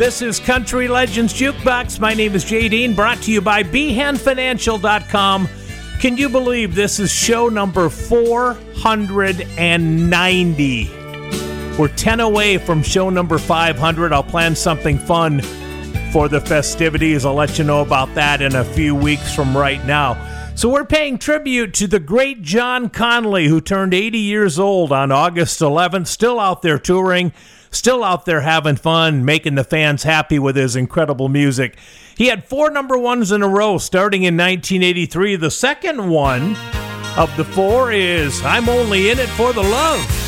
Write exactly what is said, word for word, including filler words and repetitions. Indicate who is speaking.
Speaker 1: This is Country Legends Jukebox. My name is Jay Dean, brought to you by behan financial dot com. Can you believe this is show number four hundred ninety? We're ten away from show number five hundred. I'll plan something fun for the festivities. I'll let you know about that in a few weeks from right now. So we're paying tribute to the great John Conlee, who turned eighty years old on August eleventh, still out there touring, still out there having fun, making the fans happy with his incredible music. He had four number ones in a row starting in nineteen eighty-three. The second one of the four is I'm Only in It for the Love.